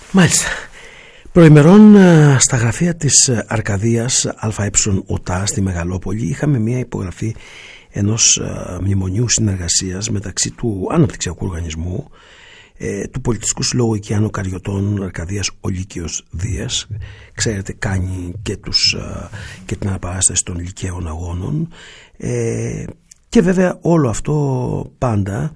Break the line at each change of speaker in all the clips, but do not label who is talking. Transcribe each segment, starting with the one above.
Μάλιστα. Προημερών στα γραφεία της Αρκαδίας ΑΕ ΟΤΑ στη Μεγαλόπολη είχαμε μια υπογραφή ενός μνημονίου συνεργασίας μεταξύ του Αναπτυξιακού Οργανισμού, του Πολιτιστικού Συλλόγου Οικιάνων Καριωτών Αρκαδίας ο Λύκειος Δίας, ξέρετε κάνει και την αναπαράσταση των Λυκαίων Αγώνων, και βέβαια όλο αυτό πάντα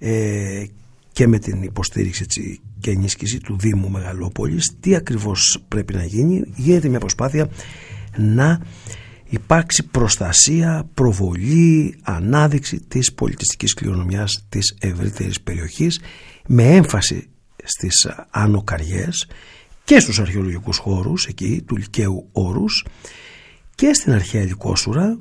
και με την υποστήριξη και ενίσχυση του Δήμου Μεγαλόπολης. Τι ακριβώς πρέπει να γίνει? Γίνεται μια προσπάθεια να υπάρξει προστασία, προβολή, ανάδειξη της πολιτιστικής κληρονομιάς της ευρύτερης περιοχής, με έμφαση στις Άνω Καριές και στους αρχαιολογικούς χώρους εκεί του Λυκαίου Όρους και στην αρχαία Λυκόσουρα,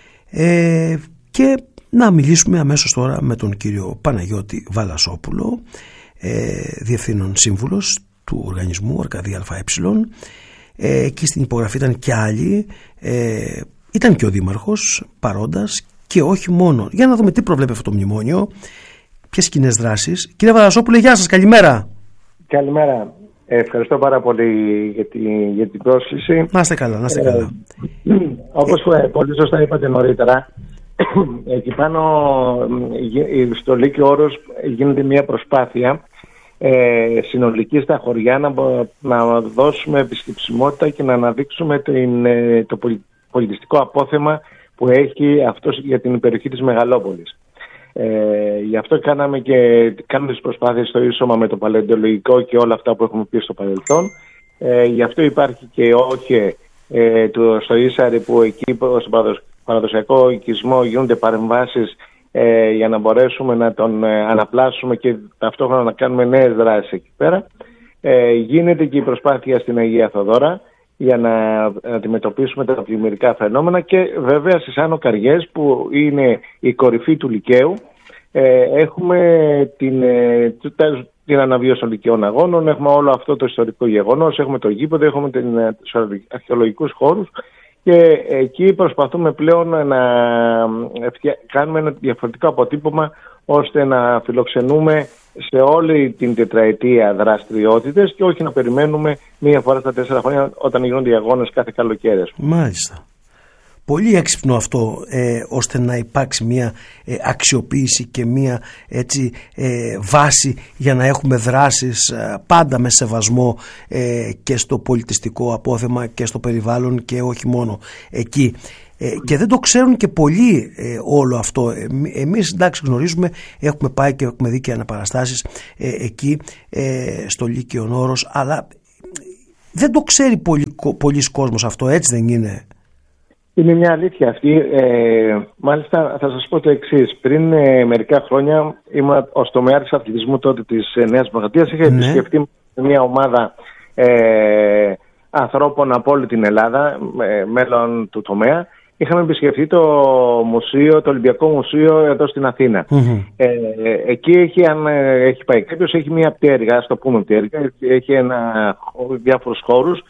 και να μιλήσουμε αμέσως τώρα με τον κύριο Παναγιώτη Βαλασόπουλο, διευθύνων σύμβουλος του οργανισμού Αρκαδία ΑΕ. Εκεί στην υπογραφή ήταν και άλλοι, ήταν και ο Δήμαρχος παρόντας και όχι μόνο. Για να δούμε τι προβλέπει αυτό το μνημόνιο, ποιες κοινές δράσεις. Κύριε Βαλασόπουλε, γεια σας, καλημέρα.
Καλημέρα. Ευχαριστώ πάρα πολύ για την πρόσκληση.
Να είστε καλά, να είστε καλά.
Όπως πολύ σωστά είπατε νωρίτερα, εκεί πάνω στο Λύκειο Όρος γίνεται μια προσπάθεια συνολική στα χωριά να δώσουμε επισκεψιμότητα και να αναδείξουμε το πολιτιστικό απόθεμα που έχει αυτός για την περιοχή της Μεγαλόπολης. Γι' αυτό κάναμε τις προσπάθειες στο ίσωμα με το παλαιοντολογικό και όλα αυτά που έχουμε πει στο παρελθόν. Γι' αυτό υπάρχει και όχι στο Ίσαρι, που εκεί στον παραδοσιακό οικισμό γίνονται παρεμβάσεις για να μπορέσουμε να τον αναπλάσουμε και ταυτόχρονα να κάνουμε νέες δράσεις εκεί πέρα. Γίνεται και η προσπάθεια στην Αγία Θοδώρα για να αντιμετωπίσουμε τα πλημμυρικά φαινόμενα, και βέβαια στις Άνω Καριές, που είναι η κορυφή του Λυκαίου, έχουμε την αναβίωση των Λυκαίων Αγώνων, έχουμε όλο αυτό το ιστορικό γεγονός, έχουμε το γήπεδο, έχουμε τους αρχαιολογικούς χώρους, και εκεί προσπαθούμε πλέον να κάνουμε ένα διαφορετικό αποτύπωμα ώστε να φιλοξενούμε σε όλη την τετραετία δραστηριότητες και όχι να περιμένουμε μία φορά στα 4 χρόνια όταν γίνονται οι αγώνες κάθε καλοκαίρι.
Μάλιστα. Πολύ έξυπνο αυτό, ώστε να υπάρξει μια αξιοποίηση και μια βάση για να έχουμε δράσεις πάντα με σεβασμό και στο πολιτιστικό απόθεμα και στο περιβάλλον και όχι μόνο εκεί. Και δεν το ξέρουν και πολλοί όλο αυτό. Εμείς εντάξει γνωρίζουμε, έχουμε πάει και έχουμε δει και αναπαραστάσεις εκεί στο Λύκειο Όρος, αλλά δεν το ξέρει πολλοί κόσμος αυτό, έτσι δεν είναι?
Είναι μια αλήθεια αυτή. Μάλιστα θα σας πω το εξής. Πριν μερικά χρόνια ήμουν ως τομέαρης αθλητισμού τότε της Νέας Δημοκρατίας. Είχα επισκεφτεί μια ομάδα ανθρώπων από όλη την Ελλάδα, μέλλον του τομέα. Είχαμε επισκεφτεί το Ολυμπιακό Μουσείο εδώ στην Αθήνα. Εκεί, αν έχει πάει κάποιος, έχει μια πτέρυγα, ας το πούμε πτέρυγα, έχει διάφορους χώρους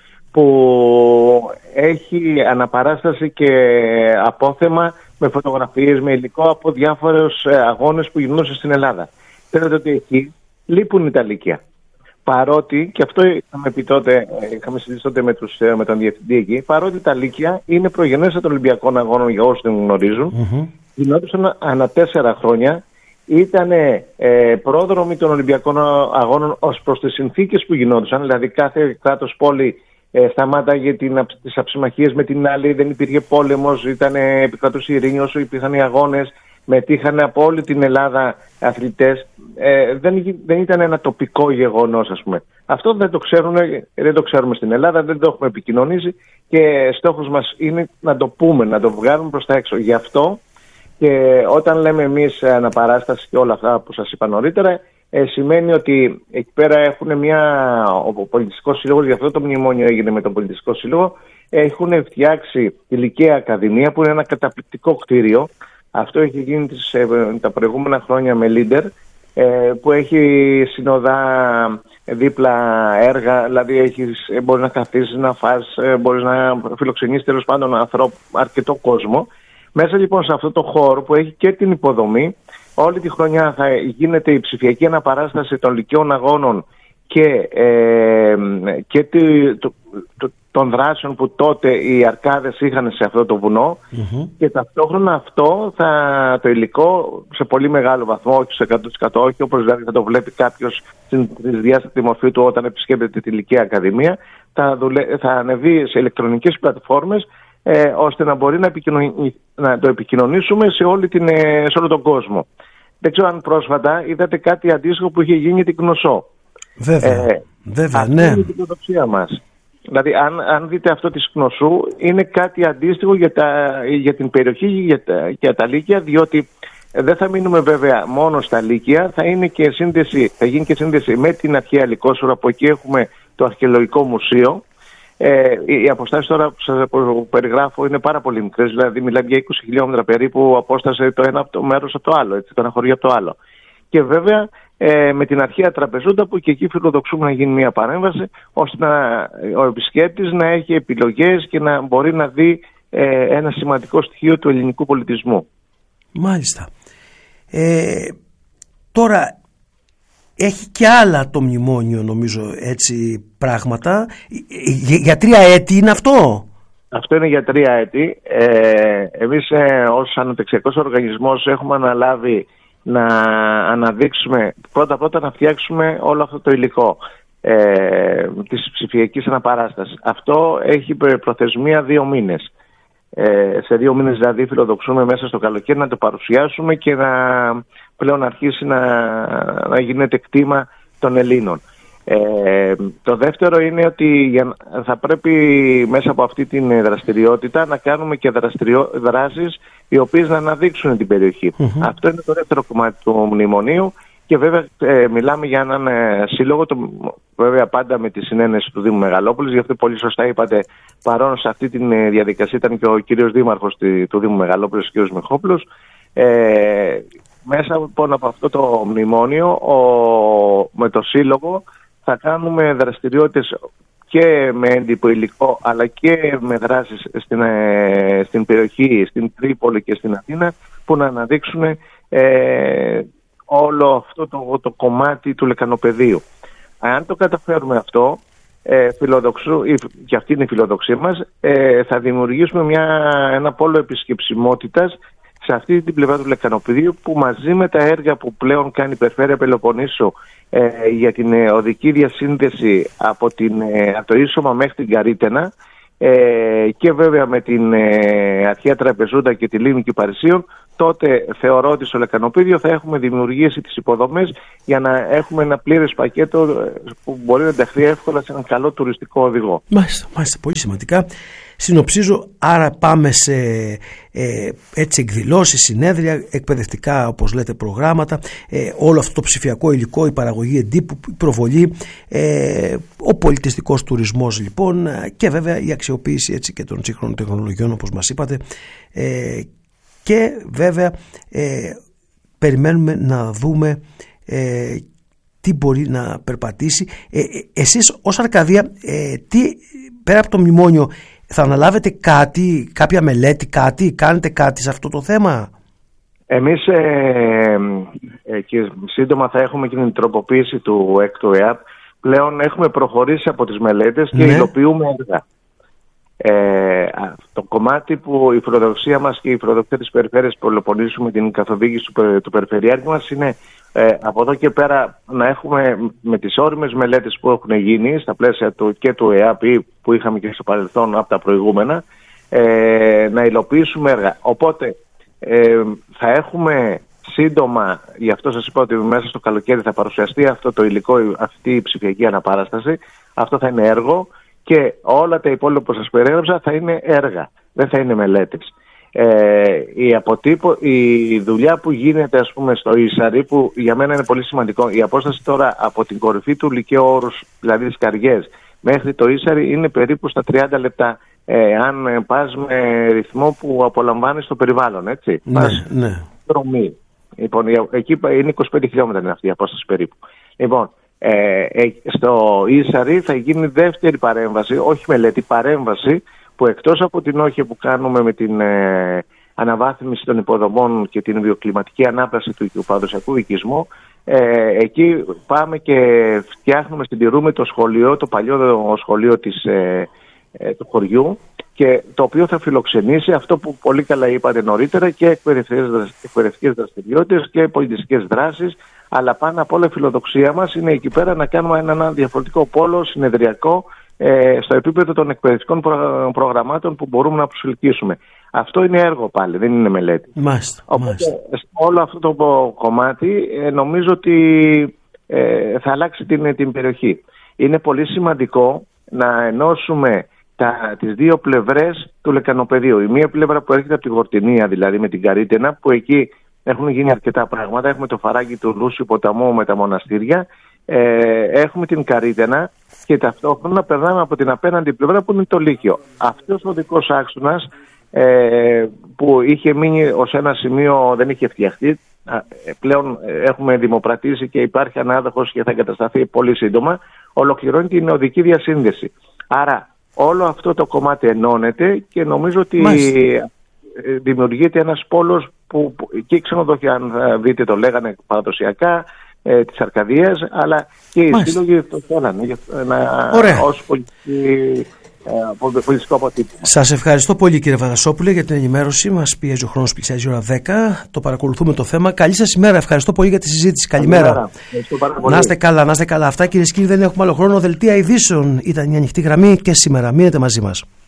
που έχει αναπαράσταση και απόθεμα με φωτογραφίες, με υλικό από διάφορους αγώνες που γινόντουσαν στην Ελλάδα. Φαίνεται ότι εκεί λείπουν τα Λύκεια. Παρότι, και αυτό είχαμε πει τότε, είχαμε συζητήσει τότε με τον διευθυντή εκεί, παρότι τα Λύκεια είναι προγενέστερα των Ολυμπιακών Αγώνων, για όσους δεν γνωρίζουν, γινόντουσαν ανά 4 χρόνια, ήταν πρόδρομοι των Ολυμπιακών Αγώνων ως προς τις συνθήκες που γινόντουσαν, δηλαδή κάθε κράτος πόλη σταμάταγε τις αψημαχίες με την άλλη, δεν υπήρχε πόλεμος, επικρατούσε η ειρήνη όσο υπήρχαν οι αγώνες, μετήχαν από όλη την Ελλάδα αθλητές, δεν ήταν ένα τοπικό γεγονός, ας πούμε. Αυτό δεν το ξέρουμε στην Ελλάδα, δεν το έχουμε επικοινωνήσει, και στόχος μας είναι να το πούμε, να το βγάλουμε προς τα έξω. Γι' αυτό και όταν λέμε εμείς αναπαράσταση και όλα αυτά που σας είπα νωρίτερα, σημαίνει ότι εκεί πέρα ο Πολιτιστικός Σύλλογος, γι' αυτό το μνημόνιο έγινε με τον Πολιτιστικό Σύλλογο, έχουν φτιάξει τη Λυκαία Ακαδημία, που είναι ένα καταπληκτικό κτίριο. Αυτό έχει γίνει τα προηγούμενα χρόνια με Leader, που έχει συνοδά δίπλα έργα, δηλαδή μπορείς να καθίσεις, να φας, μπορείς να φιλοξενήσεις τέλος πάντων αρκετό κόσμο. Μέσα λοιπόν σε αυτό το χώρο που έχει και την υποδομή, όλη τη χρονιά θα γίνεται η ψηφιακή αναπαράσταση των Λυκαίων Αγώνων και των δράσεων που τότε οι αρκάδες είχαν σε αυτό το βουνό, και ταυτόχρονα αυτό το υλικό σε πολύ μεγάλο βαθμό, όχι σε 100%, όχι όπως δηλαδή θα το βλέπει κάποιος στην διάστατη μορφή του όταν επισκέπτεται τη Λυκαία Ακαδημία, θα ανεβεί σε ηλεκτρονικές πλατφόρμες, ώστε να μπορεί να το επικοινωνήσουμε σε όλο τον κόσμο. Δεν ξέρω αν πρόσφατα είδατε κάτι αντίστοιχο που είχε γίνει την Κνωσό.
Βέβαια,
αυτή
ναι.
είναι η φιλοδοξία μας. Δηλαδή, αν δείτε αυτό της Κνωσού, είναι κάτι αντίστοιχο για την περιοχή, για τα Λύκεια, διότι δεν θα μείνουμε βέβαια μόνο στα Λύκεια, θα γίνει και σύνδεση με την αρχαία Λυκόσορα, που εκεί έχουμε το Αρχαιολογικό Μουσείο. Οι αποστάσεις τώρα που σας περιγράφω είναι πάρα πολύ μικρές, δηλαδή μιλάμε για 20 χιλιόμετρα περίπου απόσταση το ένα μέρος από το άλλο, έτσι, το ένα χωριό από το άλλο. Και βέβαια με την αρχαία Τραπεζούντα, που και εκεί φιλοδοξούμε να γίνει μια παρέμβαση, ώστε ο επισκέπτης να έχει επιλογές και να μπορεί να δει ένα σημαντικό στοιχείο του ελληνικού πολιτισμού.
Μάλιστα. Τώρα έχει και άλλα το μνημόνιο, νομίζω, έτσι, πράγματα. Για 3 έτη είναι αυτό?
Αυτό είναι για 3 έτη. Εμείς ως αναπτυξιακός οργανισμός έχουμε αναλάβει να αναδείξουμε, πρώτα να φτιάξουμε όλο αυτό το υλικό της ψηφιακής αναπαράστασης. Αυτό έχει προθεσμία 2 μήνες. Σε 2 μήνες δηλαδή φιλοδοξούμε μέσα στο καλοκαίρι να το παρουσιάσουμε και να πλέον αρχίσει να γίνεται κτήμα των Ελλήνων. Το δεύτερο είναι ότι θα πρέπει μέσα από αυτή την δραστηριότητα να κάνουμε και δράσεις οι οποίες να αναδείξουν την περιοχή. Αυτό είναι το δεύτερο κομμάτι του μνημονίου, και βέβαια μιλάμε για έναν σύλλογο, βέβαια πάντα με τη συνένεση του Δήμου Μεγαλόπολης, γι' αυτό πολύ σωστά είπατε, παρόν σε αυτή τη διαδικασία ήταν και ο κύριος Δήμαρχος του Δήμου Μεγαλόπολης, ο κύριος Μιχόπουλος. Μέσα λοιπόν από αυτό το μνημόνιο με το σύλλογο θα κάνουμε δραστηριότητες και με έντυπο υλικό, αλλά και με δράσεις στην περιοχή, στην Τρίπολη και στην Αθήνα, που να αναδείξουν όλο αυτό το κομμάτι του λεκανοπεδίου. Αν το καταφέρουμε αυτό, και αυτή είναι η φιλοδοξία μας, θα δημιουργήσουμε ένα πόλο επισκεψιμότητας σε αυτή την πλευρά του λεκανοπεδίου, που μαζί με τα έργα που πλέον κάνει η Περιφέρεια Πελοποννήσου για την οδική διασύνδεση από το Ίσωμα μέχρι την Καρύτενα, και βέβαια με την αρχαία Τραπεζούντα και τη Λίμνη Παρισίων, τότε θεωρώ ότι στο λεκανοπέδιο θα έχουμε δημιουργήσει τις υποδομές για να έχουμε ένα πλήρες πακέτο που μπορεί να ενταχθεί εύκολα σε έναν καλό τουριστικό οδηγό.
Μάλιστα, πολύ σημαντικά. Συνοψίζω, άρα πάμε σε έτσι εκδηλώσεις, συνέδρια, εκπαιδευτικά, όπως λέτε, προγράμματα, όλο αυτό το ψηφιακό υλικό, η παραγωγή εντύπου, η προβολή, ο πολιτιστικός τουρισμός λοιπόν, και βέβαια η αξιοποίηση έτσι και των σύγχρονων τεχνολογιών, όπως μας είπατε, και βέβαια περιμένουμε να δούμε τι μπορεί να περπατήσει. Εσείς ως Αρκαδία, πέρα από το μνημόνιο, θα αναλάβετε κάποια μελέτη, κάνετε κάτι σε αυτό το θέμα?
Εμείς και σύντομα θα έχουμε και την τροποποίηση του έκτου ΕΑΠ. Πλέον έχουμε προχωρήσει από τις μελέτες και υλοποιούμε έργα. Το κομμάτι που η φιλοδοξία μας και η φιλοδοξία της Περιφέρειας Πελοποννήσου με την καθοδήγηση του Περιφερειάρχη μας είναι από εδώ και πέρα να έχουμε, με τις όριμες μελέτες που έχουν γίνει στα πλαίσια και του ΕΑΠ που είχαμε και στο παρελθόν από τα προηγούμενα, να υλοποιήσουμε έργα. Οπότε θα έχουμε σύντομα, γι' αυτό σας είπα ότι μέσα στο καλοκαίρι θα παρουσιαστεί αυτό το υλικό, αυτή η ψηφιακή αναπαράσταση. Αυτό θα είναι έργο, και όλα τα υπόλοιπα που σας περιέγραψα θα είναι έργα, δεν θα είναι μελέτες. Η δουλειά που γίνεται, ας πούμε, στο Ίσαρι, που για μένα είναι πολύ σημαντικό, η απόσταση τώρα από την κορυφή του Λυκαίου Όρους, δηλαδή τις Καριές, μέχρι το Ίσαρι είναι περίπου στα 30 λεπτά, αν πας με ρυθμό που απολαμβάνεις το περιβάλλον, έτσι.
Ναι.
Δρομή. Λοιπόν, εκεί είναι 25 χιλιόμετρα είναι αυτή η απόσταση περίπου. Λοιπόν, στο Ίσαρι θα γίνει δεύτερη παρέμβαση, όχι μελέτη, παρέμβαση, που εκτός από την όχια που κάνουμε με την αναβάθμιση των υποδομών και την βιοκλιματική ανάπλαση του παραδοσιακού οικισμού, Εκεί πάμε και φτιάχνουμε, συντηρούμε το σχολείο, το παλιό σχολείο του χωριού, και το οποίο θα φιλοξενήσει αυτό που πολύ καλά είπατε νωρίτερα, και εκπαιδευτικές δραστηριότητες και πολιτιστικές δράσεις, αλλά πάνω απ' όλα η φιλοδοξία μας είναι εκεί πέρα να κάνουμε ένα διαφορετικό πόλο συνεδριακό στο επίπεδο των εκπαιδευτικών προγραμμάτων που μπορούμε να προσελκύσουμε. Αυτό είναι έργο πάλι, δεν είναι μελέτη. Οπότε όλο αυτό το κομμάτι νομίζω ότι θα αλλάξει την περιοχή. Είναι πολύ σημαντικό να ενώσουμε τις δύο πλευρές του λεκανοπεδίου. Η μία πλευρά που έρχεται από τη Γορτινία, δηλαδή με την Καρύτενα, που εκεί έχουν γίνει αρκετά πράγματα. Έχουμε το φαράγγι του Λούσιου ποταμού με τα μοναστήρια. Έχουμε την Καρύτενα και ταυτόχρονα περνάμε από την απέναντι πλευρά που είναι το Λύκειο. Αυτός ο δικός άξονας που είχε μείνει ως ένα σημείο, δεν είχε φτιαχτεί. Πλέον έχουμε δημοπρατήσει και υπάρχει ανάδοχος και θα εγκατασταθεί πολύ σύντομα. Ολοκληρώνει την οδική διασύνδεση. Άρα όλο αυτό το κομμάτι ενώνεται και νομίζω ότι δημιουργείται ένας πόλος που και οι ξενοδοχεία, αν δείτε, το λέγανε παραδοσιακά, της Αρκαδίας, αλλά και οι σύλλογοι το θέλανε ως πολιτιστικό αποτύπωμα.
Σας ευχαριστώ πολύ, κύριε Βαρασόπουλε, για την ενημέρωση. Μας πιέζει ο χρόνος, πλησιάζει η ώρα 10. Το παρακολουθούμε το θέμα. Καλή σας ημέρα. Ευχαριστώ πολύ για τη συζήτηση. Καλημέρα. Να είστε καλά, να είστε καλά. Αυτά, κυρίες και κύριοι, δεν έχουμε άλλο χρόνο. Δελτία ειδήσεων ήταν η ανοιχτή γραμμή και σήμερα. Μείνετε μαζί μας.